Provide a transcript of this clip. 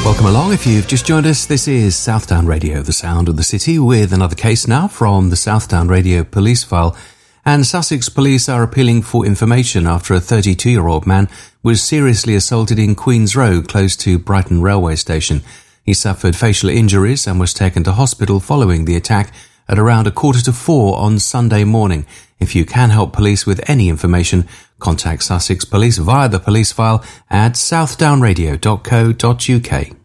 Welcome along. If you've just joined us, this is Southdown Radio, the sound of the city, with another case now from the Southdown Radio police file. And Sussex police are appealing for information after a 32-year-old man was seriously assaulted in Queen's Road, close to Brighton railway station. He suffered facial injuries and was taken to hospital following the attack at around 3:45 on Sunday morning. If you can help police with any information, contact Sussex Police via the police file at southdownradio.co.uk.